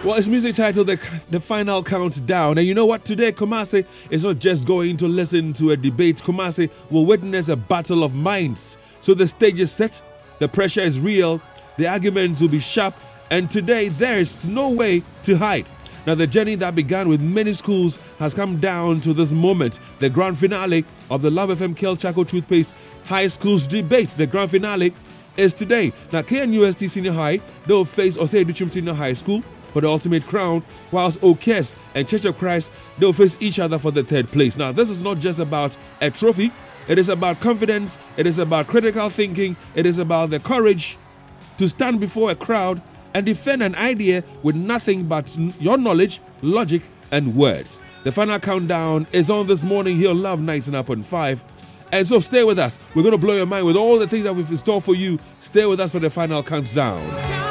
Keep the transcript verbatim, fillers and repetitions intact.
Well, it's music titled the, the Final Countdown. And you know what? Today, Kumasi is not just going to listen to a debate. Kumasi will witness a battle of minds. So the stage is set, the pressure is real, the arguments will be sharp, and today there is no way to hide. Now, the journey that began with many schools has come down to this moment. The grand finale of the Love F M Kel Charcoal Toothpaste High Schools debate. The grand finale is today. Now, K N U S T Senior High, they will face Osei Duchum Senior High School for the ultimate crown, whilst Okes and Church of Christ, they will face each other for the third place. Now, this is not just about a trophy. It is about confidence. It is about critical thinking. It is about the courage to stand before a crowd and defend an idea with nothing but your knowledge, logic, and words. The final countdown is on this morning here on Love ninety-nine point five. And so stay with us. We're going to blow your mind with all the things that we've in store for you. Stay with us for the final countdown.